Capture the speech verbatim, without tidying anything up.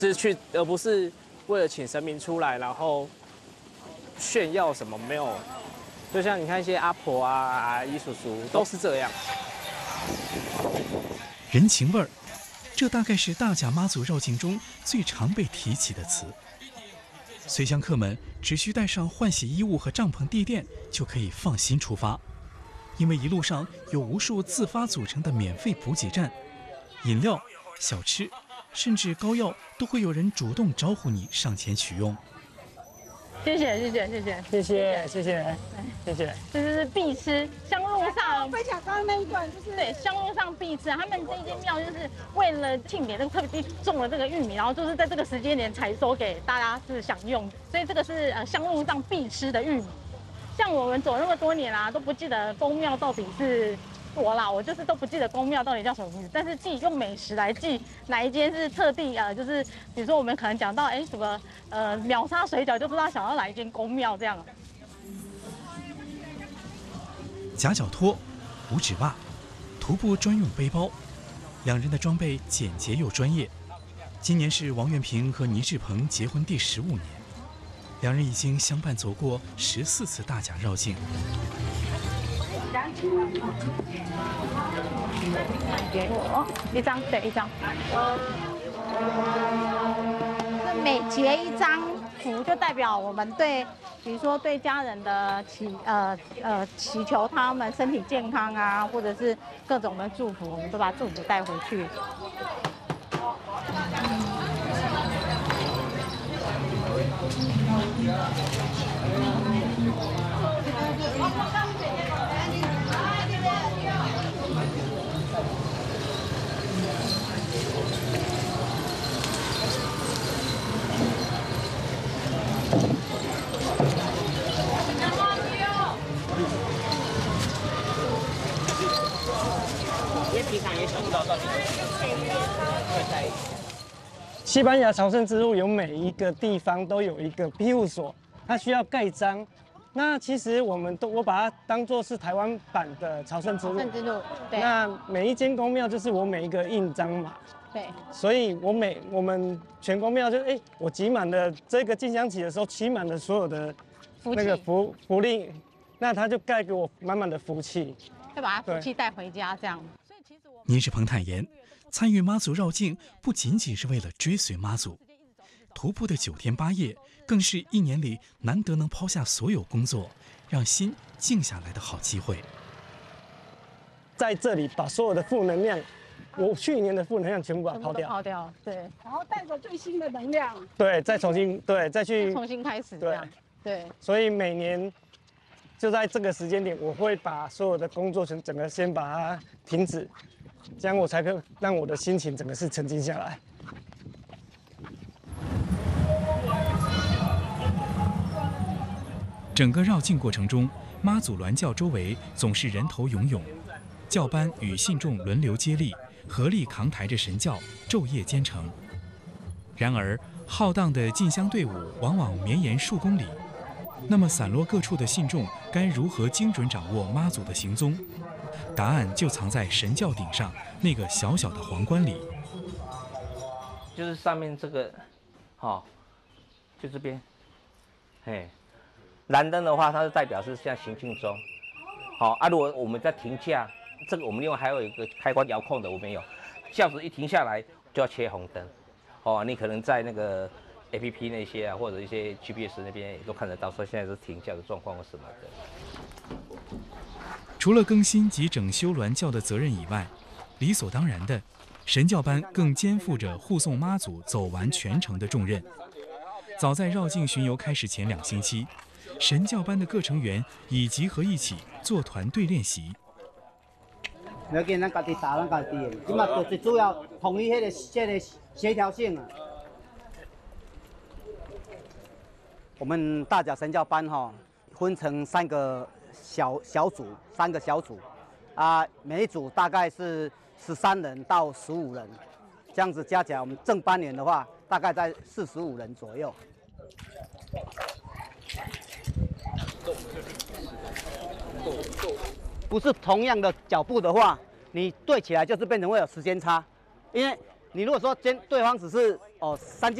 是去，而不是为了请神明出来，然后炫耀什么没有。就像你看一些阿婆啊、阿姨叔叔都是这样。 人情味儿，这大概是大甲妈祖绕境中最常被提起的词。随乡客们只需带上换洗衣物和帐篷地垫，就可以放心出发，因为一路上有无数自发组成的免费补给站，饮料、小吃，甚至膏药都会有人主动招呼你上前取用。 谢谢谢谢谢谢谢谢谢谢谢谢。 这就是必吃，香路上分享刚刚那一段就是对香路上必吃。他们这一间庙就是为了庆典这个特别种了这个玉米，然后就是在这个时间点采收给大家是享用，所以这个是呃香路上必吃的玉米。像我们走那么多年啦、啊，都不记得宫庙到底是。我啦，我就是都不记得宫庙到底叫什么名字，但是记用美食来记哪一间是特地呃，就是比如说我们可能讲到哎什么呃秒杀水饺，就知道想要哪一间宫庙这样。 夹脚拖、五指袜、徒步专用背包，两人的装备简洁又专业。今年是王元平和倪志鹏结婚第十五年，两人已经相伴走过十四次大甲绕境。 给我一张，对，一张。 每结一张符，就代表我们对，比如说对家人的祈呃呃祈求他们身体健康啊，或者是各种的祝福，我们都把祝福带回去。 西班牙朝圣之路有每一个地方都有一个庇护所，它需要盖章。那其实我们都我把它当作是台湾版的朝圣之路。 朝圣之路，对。 那每一间宫庙就是我每一个印章码。 对。 所以我每我们全宫庙就哎、欸，我集满了这个进香旗的时候，集满了所有的那个福福利，那他就盖给我满满的福气。 会把福气带回家，这样。 倪志鹏坦言，参与妈祖绕境不仅仅是为了追随妈祖，徒步的九天八夜更是一年里难得能抛下所有工作，让心静下来的好机会。 在这里把所有的负能量，我去年的负能量全部把它抛掉， 抛掉，对， 然后带着最新的能量， 对，再重新对再去重新开始，这样，对。 所以每年就在这个时间点，我会把所有的工作全整个先把它停止。这样我才可以让我的心情整个是沉静下来。 整个绕境过程中，妈祖銮轿周围总是人头涌涌，轿班与信众轮流接力，合力扛抬着神轿，昼夜兼程。然而，浩荡的进香队伍往往绵延数公里，那么散落各处的信众该如何精准掌握妈祖的行踪？答案就藏在神轿顶上那个小小的皇冠里， 就是上面这个，好、哦，就这边，嘿，蓝灯的话，它是代表是现在行进中，好、哦、啊，如果我们在停驾，这个我们另外还有一个开关遥控的，我们有，轿子一停下来就要切红灯，哦，你可能在那个 A P P 那些啊，或者一些 G P S 那边也都看得到，说现在是停驾的状况或什么的。 除了更新及整修銮轿的责任以外，理所当然的，神轿班更肩负着护送妈祖走完全程的重任。早在绕境巡游开始前两星期，神轿班的各成员已集合一起做团队练习。 要见咱家己打咱家己的，今嘛就最主要统一迄个这个协调性啊。我们大甲神轿班哈、哦，分成三个。小小组三个小组，啊，每一组大概是十三人到十五人，这样子加起来，我们正班员的话，大概在四十五人左右。不是同样的脚步的话，你对起来就是变成会有时间差，因为你如果说跟对方只是哦，三进。